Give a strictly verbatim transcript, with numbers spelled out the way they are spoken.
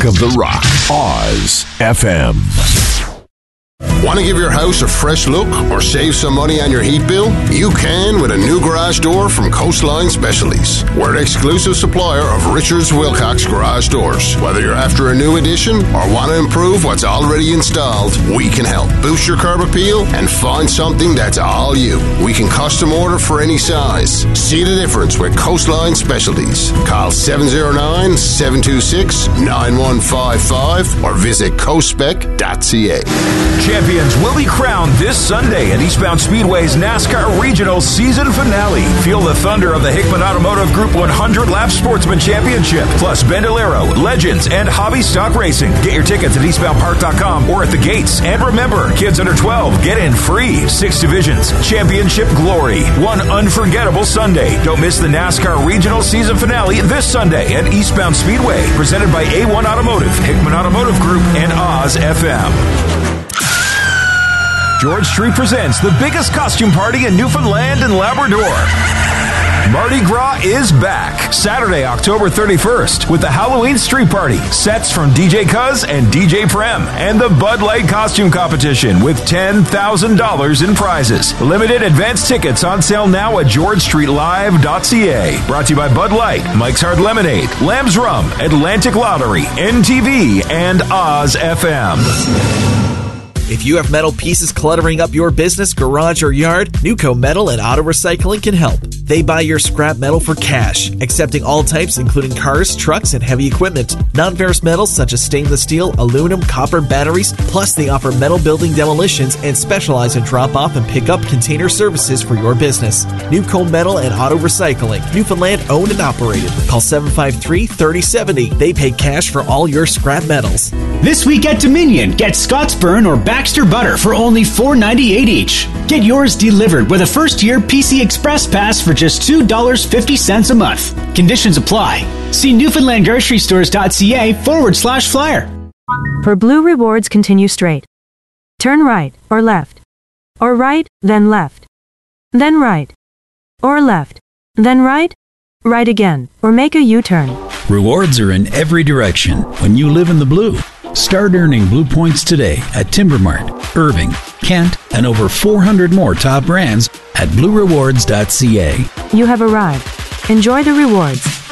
Talk of the Rock. Oz F M. Want to give your house a fresh look or save some money on your heat bill? You can with a new garage door from Coastline Specialties. We're an exclusive supplier of Richards Wilcox garage doors. Whether you're after a new addition or want to improve what's already installed, we can help boost your curb appeal and find something that's all you. We can custom order for any size. See the difference with Coastline Specialties. Call seven oh nine, seven two six, nine one five five or visit coast spec dot c a. Champions will be crowned this Sunday at Eastbound Speedway's NASCAR Regional Season Finale. Feel the thunder of the Hickman Automotive Group one hundred lap Sportsman Championship, plus Bandolero, Legends, and Hobby Stock Racing. Get your tickets at eastbound park dot com or at the gates. And remember, kids under twelve get in free. Six divisions, championship glory. One unforgettable Sunday. Don't miss the NASCAR Regional Season Finale this Sunday at Eastbound Speedway. Presented by A one Automotive, Hickman Automotive Group, and Oz F M. George Street presents the biggest costume party in Newfoundland and Labrador. Mardi Gras is back Saturday, October thirty-first with the Halloween Street Party, sets from D J Cuz and D J Prem, and the Bud Light Costume Competition with ten thousand dollars in prizes. Limited advance tickets on sale now at george street live dot c a. Brought to you by Bud Light, Mike's Hard Lemonade, Lamb's Rum, Atlantic Lottery, N T V, and Oz F M. If you have metal pieces cluttering up your business, garage, or yard, Nuco Metal and Auto Recycling can help. They buy your scrap metal for cash, accepting all types including cars, trucks, and heavy equipment. Non-ferrous metals such as stainless steel, aluminum, copper, batteries, plus they offer metal building demolitions and specialize in drop-off and pick-up container services for your business. Nuco Metal and Auto Recycling, Newfoundland owned and operated. Call seven five three, three oh seven oh. They pay cash for all your scrap metals. This week at Dominion, get Scottsburn or Baxter Butter for only four ninety-eight each. Get yours delivered with a first-year P C Express Pass for just two dollars and fifty cents a month. Conditions apply. See newfoundlandgrocerystores.ca forward slash flyer. For Blue Rewards, continue straight. Turn right or left. Or right, then left. Then right. Or left. Then right. Right again. Or make a U-turn. Rewards are in every direction when you live in the blue. Start earning Blue Points today at Timbermart, Irving, Kent, and over four hundred more top brands at blue rewards dot c a. You have arrived. Enjoy the rewards.